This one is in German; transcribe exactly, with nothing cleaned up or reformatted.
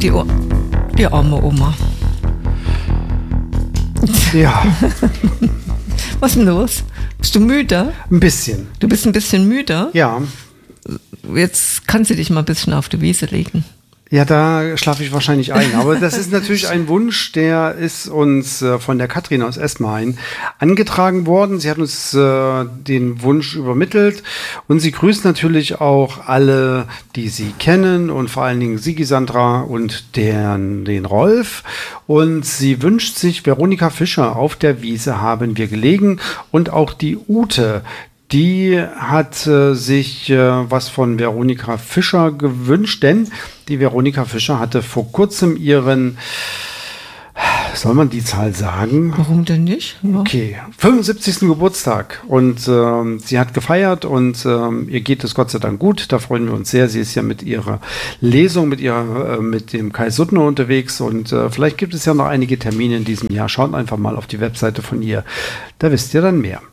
Die, o- die arme Oma. Ja, Was ist denn los? Bist du müde? ein bisschen. Du bist ein bisschen müde? Ja, Jetzt kannst du dich mal ein bisschen auf die Wiese legen. ja, da schlafe ich wahrscheinlich ein. Aber das ist natürlich ein Wunsch, der ist uns äh, von der Katrin aus Esmain angetragen worden. Sie hat uns äh, den Wunsch übermittelt und sie grüßt natürlich auch alle, die sie kennen und vor allen Dingen Sigi Sandra und den, den Rolf. Und sie wünscht sich Veronika Fischer, auf der Wiese haben wir gelegen, und auch die Ute. Die hat äh, sich äh, was von Veronika Fischer gewünscht, denn die Veronika Fischer hatte vor kurzem ihren, soll man die Zahl sagen? Warum denn nicht? Ja. Okay, fünfundsiebzigsten Geburtstag, und ähm, sie hat gefeiert und ähm, ihr geht es Gott sei Dank gut. Da freuen wir uns sehr. Sie ist ja mit ihrer Lesung, mit ihrer, äh, mit dem Kai Suttner unterwegs, und äh, vielleicht gibt es ja noch einige Termine in diesem Jahr. Schaut einfach mal auf die Webseite von ihr. Da wisst ihr dann mehr.